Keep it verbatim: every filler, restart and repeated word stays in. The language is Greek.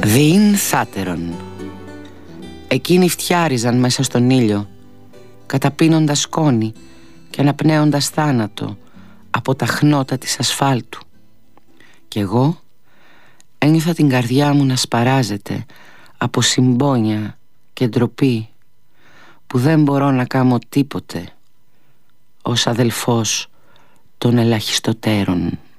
Διήν θάτερον. Εκείνοι φτιάριζαν μέσα στον ήλιο, καταπίνοντας σκόνη και αναπνέοντας θάνατο από τα χνότα της ασφάλτου. Κι εγώ ένιωθα την καρδιά μου να σπαράζεται από συμπόνια και ντροπή, που δεν μπορώ να κάνω τίποτε ως αδελφός των ελαχιστοτέρων.